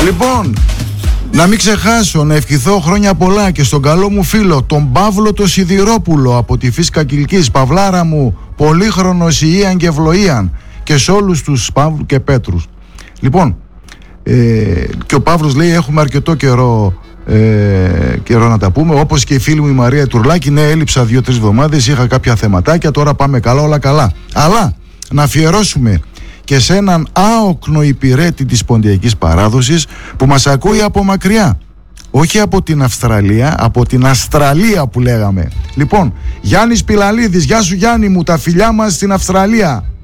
Λοιπόν, να μην ξεχάσω να ευχηθώ χρόνια πολλά και στον καλό μου φίλο τον Παύλο το Σιδηρόπουλο από τη Φύσκα Κιλκής. Παυλάρα μου, πολύχρονος υγείαν και ευλογίαν, και σε όλους τους Παύλου και Πέτρους. Λοιπόν, και ο Παύλος λέει έχουμε αρκετό καιρό να τα πούμε, όπως και η φίλη μου η Μαρία Τουρλάκη. Ναι, έλειψα 2-3 εβδομάδες, είχα κάποια θεματάκια, τώρα πάμε καλά, όλα καλά. Αλλά να αφιερώσουμε και σε έναν άοκνο υπηρέτη της ποντιακής παράδοσης που μας ακούει από μακριά, όχι από την Αυστραλία, από την Αστραλία που λέγαμε. Λοιπόν, Γιάννης Πιλαλίδης, γεια σου Γιάννη μου, τα φιλιά μας στην Αυστραλία.